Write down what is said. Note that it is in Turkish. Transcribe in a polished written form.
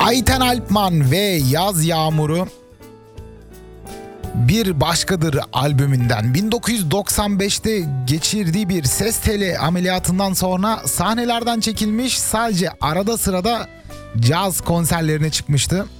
Ayten Alpman ve Yaz Yağmuru Bir Başkadır albümünden 1995'te geçirdiği bir ses teli ameliyatından sonra sahnelerden çekilmiş, sadece arada sırada caz konserlerine çıkmıştı.